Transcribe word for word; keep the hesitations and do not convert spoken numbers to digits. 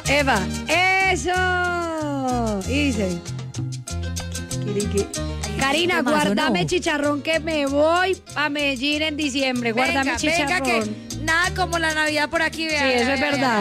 Eva, eso. Y dice, Karina, Más, ¿o guárdame no? chicharrón que me voy a Medellín en diciembre. Guárdame Venga, chicharrón. venga, que nada como la Navidad por aquí, vea. Sí, eso es verdad.